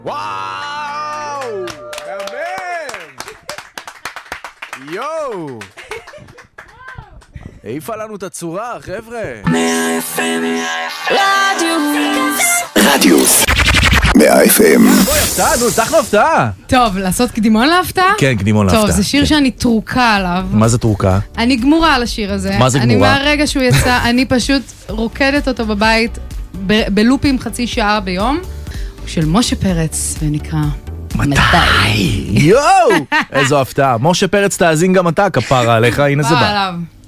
וואו! יואו! העיפה לנו את הצורה, חבר'ה. רדיוס 100 FM. בואי, הפתעה, נו, תחנו הפתעה. טוב, לעשות קדימון להפתעה? כן, קדימון להפתעה. טוב, זה שיר שאני תרוקה עליו. מה זה תרוקה? אני גמורה על השיר הזה. מה זה גמורה? אני מהרגע שהוא יצא, אני פשוט רוקדת אותו בבית, בלופים חצי שעה ביום, של משה פרץ, ונקרא... מתי? יואו! איזו הפתעה. משה פרץ תאזין גם אתה, כפרה עליך, הנה זה בא. עליו.